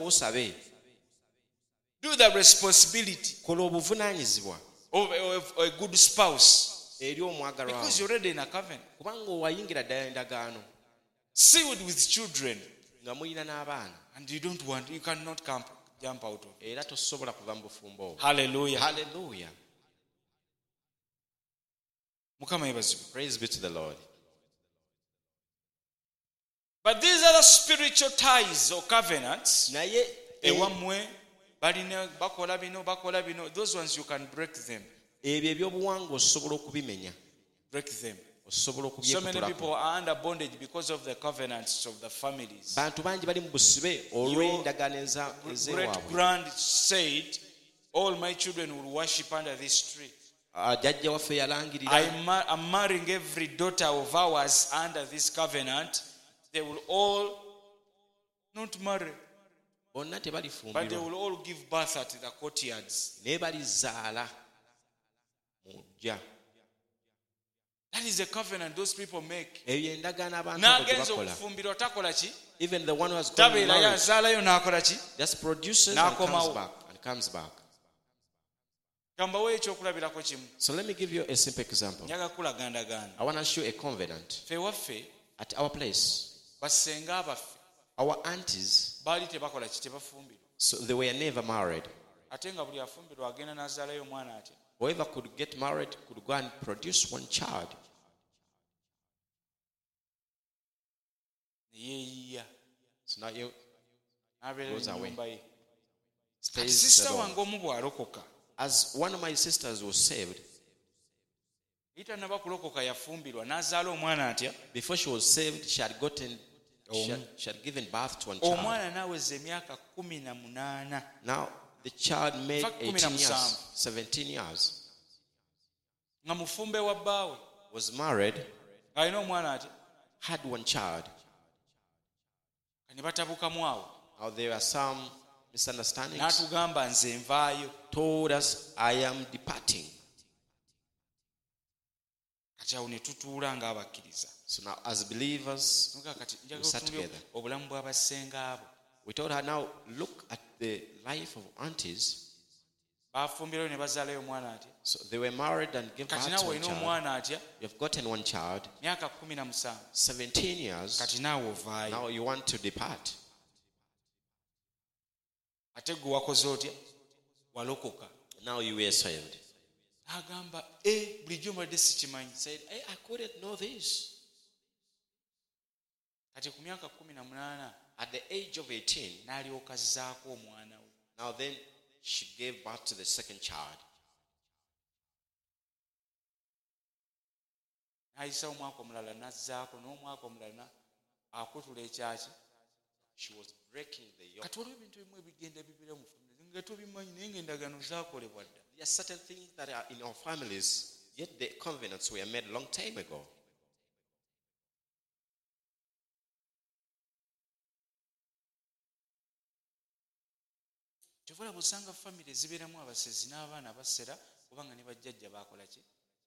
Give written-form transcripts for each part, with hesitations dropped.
osabe. Do the responsibility Kola obuvunaanyizibwa of a good spouse. eri omwagalwa Because you're already in a covenant. kubanga owayingira ddala endagaano Sealed with children. nga mulina n'abaana And you cannot jump out of it. era tosobola kuva mu bufumbo obwo. Hallelujah. Hallelujah. Mukama yebazibwe. Praise be to the Lord. But these are the spiritual ties or covenants. Naye Ewamwe balina bakola bino. Those ones you can break them. ebyo ebyobuwangwa osobola okubimenya, Break them. osobola So many okubyekutulako. people are under bondage because of the covenants of the families. Bantu bangi bali mu busibe olw'endagaano Great ez'ewaabwe. grand said, all my children will worship under this tree. Jjajja waffe yalangirira I'm marrying every daughter of ours under this covenant. They will all not marry, bonna but they tebalifumbirwa will all give birth at the courtyards. naye balizaala mu ggya. That is a covenant those people make. Eyo endagaano abantu abo gye N'agenza bakola. okufumbirwa takola ki? Even the one who has gone Tabeera married yazaalayo n'akola ki? just produces N'akomawo. and comes back. Kambawo ekyokulabirako kimu. So let me give you a simple example. Njaga kulagandaganda. I want to show a covenant. Ffe waffe At our place, basenga abaffe our aunties, baali tebakola ki? Tebafumbirwa. so they were never married. Ate nga buli afumbirwa agenda n'azaalayo omwana atya. Whoever could get married could go and produce one child. Ne yeeyiya. So now you N'abeera Goes mu away. nnyumba ye. stays Sisita alone. wange omu bw'alokoka. As one of my sisters was saved, Tannaba kulokoka yafumbirwa n'azaala omwana atya. before she was saved, she had given birth to one child. Omwana n'aweza emyaka 18. Now the child made In fact, 18 years, 17. 17 years, Nga mufumbe wa bbaawe. was married, Alina omwana atya. had one child. Ne batabukamu awo. Now there are some misunderstandings. N'atugamba nze nvaayo. Told us, I am departing. Kati awo ne tutuula ng'abakkiriza. So now as believers, Nuga kati we njaga sat otunuulire together. obulamu bw'abasenga abo. We told her, now look at the life of aunties. Baafumbirayo ne bazaalayo omwana atya. So they were married and gave birth Kati to naawe one olina child. omwana atya. You've gotten one child, Myaka 17. 17 years. Kati naawe ovaayo. Now you want to depart. Ate gwe wakoze otya. Walokoka. Now you were saved. N'agamba bulijjo mbadde sikimanyi. Said, hey, I couldn't know this. Kati ku myaka 18 At the age of 18, n'alyoka azzaako omwana we. now then she gave birth to the second child. N'ayisa omwaka omulala n'azzaako n'omwaka omulala akutula ekyaki. She was breaking the yoke. Kati olwo ebintu ebimu ebigenda bibira mu famire nga tobimanyi naye ng'endagaano zaakolebwa dda. There are certain things that are in our families, yet the covenants were made a long time ago. Kyovala bw'osanga famire zibeeramu abasezi n'abaana basera kubanga ne bajjajja baakola ki?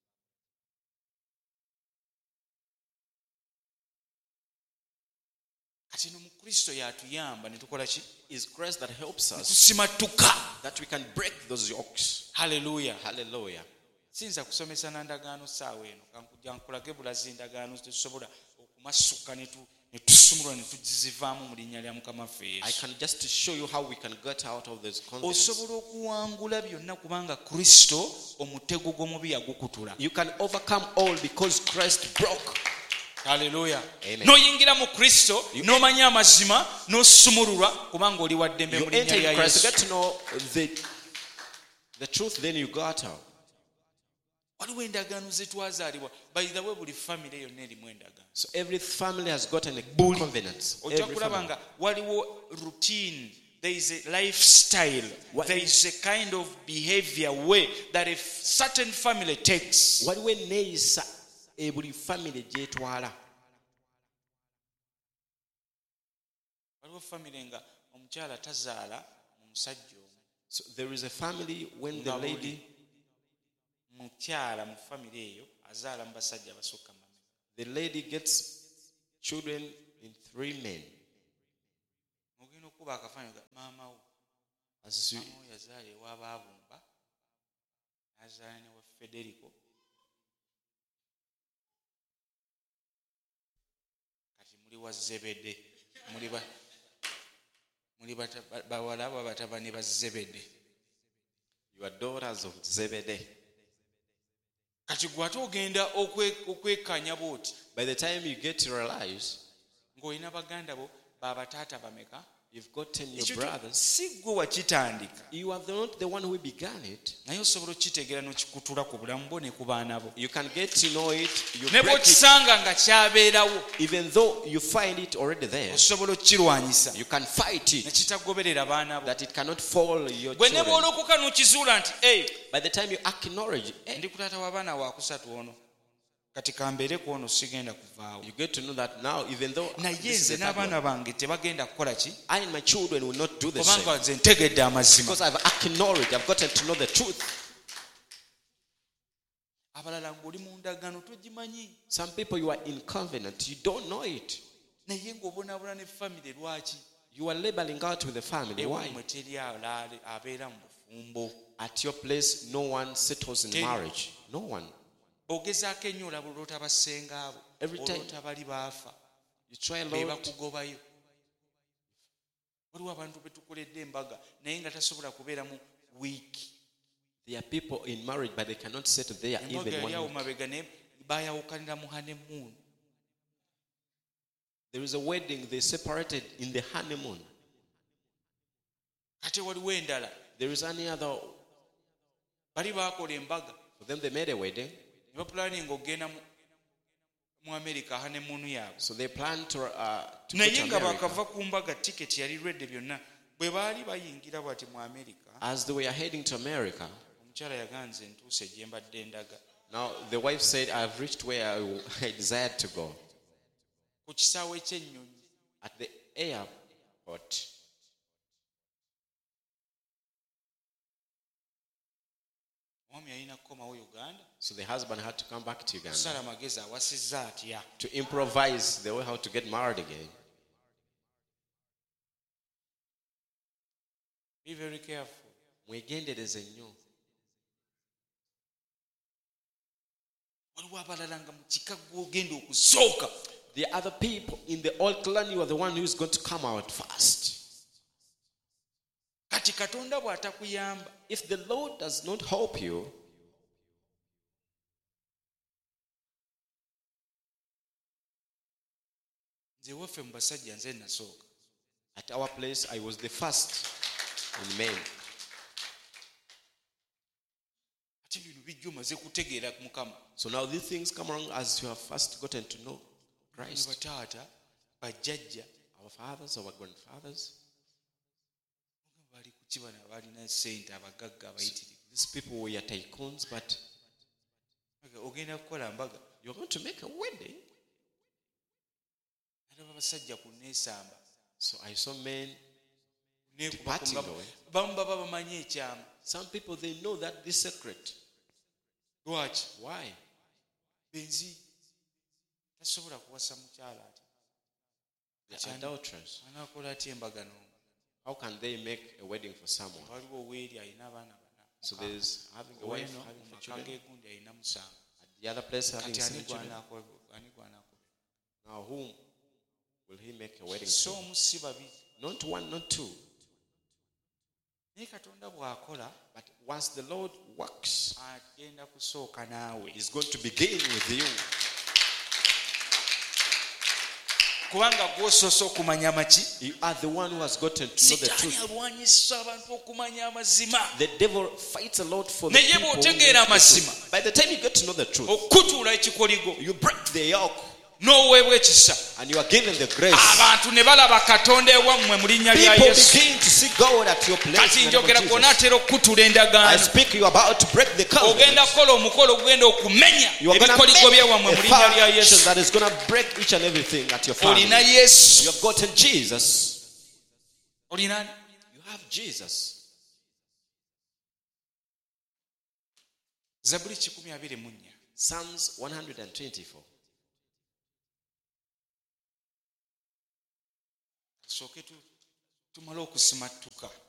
Kati no mu Kristo y'atuyamba ne tukola ki? It's grace that helps us Tusimattuka. that we can break those yokes. Hallelujah. Hallelujah. Siyinza kusomesa na ndagaano ssaawa eno kankujja nkulage bulazi endagaano tetusobola okumasuka ne tusumulwa ne tugizivaamu mu linnya lya Mukama waffe I Yesu. can just show you how we can get out of this covenants. Osobola okuwangula byonna kubanga Kristo omutego gw'omubi yagukutula. You can overcome all because Christ broke. Hallelujah. Amen. N'oyingira mu Kristo n'omanya amazima n'osumululwa kubanga oli wa ddembe You mu linnya enter lya in Christ, Yesu. you get to know the truth, then you got out. Waliwo endagaano ze twazaalibwa. By the way, buli famire yonna erimu endagaano. So every family has gotten a covenant. Ojja Every kulaba family. nga waliwo routine. There is a lifestyle. What- There is a kind of behavior way that a certain family takes. Waliwo enneeyisa buli family gyetwala. Waliwo famire nga omukyala tazaala mu musajja omu. So there is a family when the Nga buli lady, mukyala mu famire eyo azaala mu basajja abasukka mu mameka. the lady gets children in 3 men. Ogenda okuba akafaananyi nga maama maama yazaala ewabaabumba n'azaala ne wa Federico kati muli wa Zebede muli bawala ba batabani ba Zebede. You are daughters of Zebedee. Kati gwe ate ogenda okwekanya bw'oti By the time you get to realize ng'olina baganda bo babataata bameka, you've gotten your brothers, si gwe wakitandika you are not the one who began it. naye osobola okitegeera n'okikutula ku bulamu bwo ne ku baana bo, You can get to know it, you ne break it, bw'okisanga nga kyabeerawo even though you find it already there. osobola okukirwanyisa You can fight ne it, kitagoberera baana bo. that it cannot fall your Gwe ne children. bw'olokoka n'okizuula nti By the time you acknowledge, ndi ku taata w'abaana wakusatu ono kati kambeere ku ono sigenda kuvaawo, you get to know that now, even though naye this is nze the third one, n'abaana bange tebagenda kukola ki I and my children will not do the kubanga same. nze ntegedde amazima. Because I've acknowledged, I've gotten to know the truth. Abalala ng'oli mu ndagaano togimanyi, Some people, you are in covenant, you don't know it. naye ng'obonaabona ne famire. Lwaki? You are labeling out with the family. Why? Ewammwe teri abeera mu bufumbo. At your place, no one settles in Tell you. marriage. No one. Ogezaako ennyo olaba olwota bassenga abo, Every time. olwota bali baafa You try a be lot. bakugobayo. Waliwo abantu be tukoledde embaga naye nga tasobola kubeera mu wiiki. There are people in marriage, but they cannot settle there Embaga even yali awo 1 week. mabega naye baayawukanira mu honeymoon. There is a wedding, they separated in the honeymoon. Ate waliwo endala There is any other, bali baakola embaga for them they made a wedding. ne bapulaninga okgenda mu America honeymoon yaabwe, So they plan to go naye to nga America. bakava ku mbaga tiketi yali redde byonna. Bwe baali bayingira bwati mu America, As they were heading to America, omukyala yaganze ntuuse gye mbadde ndaga. now the wife said, I've reached where I desired to go. Ku kisaawe ky'ennyonyi At the airport, omwami yalina kukomawo Uganda so the husband had to come back to Uganda kusala magezi awasizza atya. to improvise the way how to get married again. Be very careful. Mwegendereze nnyo. Waliwo abalala nga mu kika gw'ogenda okusooka. The other people in the old clan, you are the one who is going to come out first. Kati Katonda bw'atakuyamba, If the Lord does not help you, nze waffe mu basajja nze nasooka. at our place, I was the first in men. Ate bino bijja omaze kutegeera Mukama. So now these things come along as you have first gotten to know Bano Christ. bataata bajjajja Our fathers, our grandfathers, bali ku kibana balina ssente abagagga abayitirivu. these people were tycoons, but Ogenda kukola mbaga you're going to make a wedding. alaba basajja ku neesamba So I saw men neekuba departing ku mbaga. away. Bamu baba bamanyi ekyama. Some people, they know that this secret. Lwaki? Why? Benzi tasobola kuwasa mukyala ati They're adulterers. anaakola atya embaga n'omu. How can they make a wedding for someone? Waliwo oweeri alina abaana bana. So there's having a wife, Ow'eno having mu the maka children. g'egundi alina musanvu. At the other place, having Kati ani 7 children. gw'anaakobera? Now, whom will he make a wedding So to? omu si babiri. Not one, not two. Naye Katonda bw'akola But once the Lord works, agenda kusooka naawe. He's going to begin with you. Kubanga gw'osoose okumanya maki? You are the one who has gotten to know the Sitaani truth. alwanyisa abantu okumanya amazima. The devil fights a lot for the Naye people. who bw'otegeera know the amazima, truth. By the time you get to know the truth, okutuula ekikoligo you break the yoke n'oweebwa ekisa. and you are given the grace. Abantu ne balaba Katonda ewammwe mu linnya lya People Yesu. begin to see God at your place. Kati in the name njogera of kwonna Jesus. atera okukutula I endagaano. speak, you are about to break the Ogenda covenant. kukola omukolo ogenda okumenya You are going to ebikoligo make byewammwe a mu linnya lya action Yesu. that is going to break each and everything at your family. Olina Yesu. You have gotten Jesus. Olina You have Jesus. Zaburi 124. Psalms 124. Tusooke tumale okusimattuka.